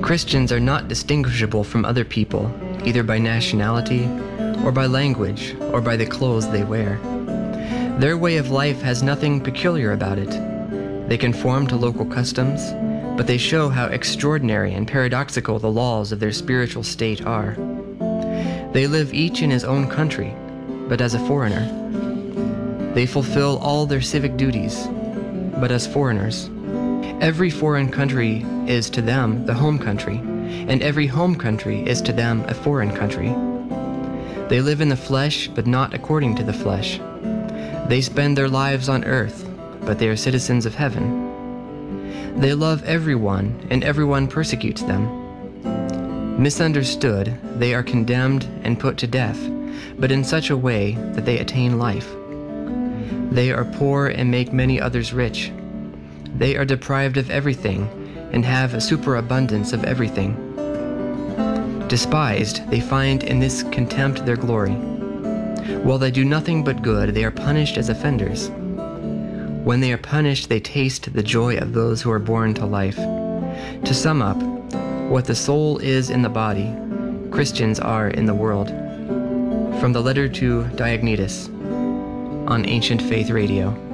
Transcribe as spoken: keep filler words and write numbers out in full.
Christians are not distinguishable from other people, either by nationality, or by language, or by the clothes they wear. Their way of life has nothing peculiar about it. They conform to local customs, but they show how extraordinary and paradoxical the laws of their spiritual state are. They live each in his own country, but as a foreigner. They fulfill all their civic duties, but as foreigners. Every foreign country is to them the home country, and every home country is to them a foreign country. They live in the flesh, but not according to the flesh. They spend their lives on earth, but they are citizens of heaven. They love everyone, and everyone persecutes them. Misunderstood, they are condemned and put to death, but in such a way that they attain life. They are poor and make many others rich. They are deprived of everything and have a superabundance of everything. Despised, they find in this contempt their glory. While they do nothing but good, they are punished as offenders. When they are punished, they taste the joy of those who are born to life. To sum up, what the soul is in the body, Christians are in the world. From the letter to Diognetus on Ancient Faith Radio.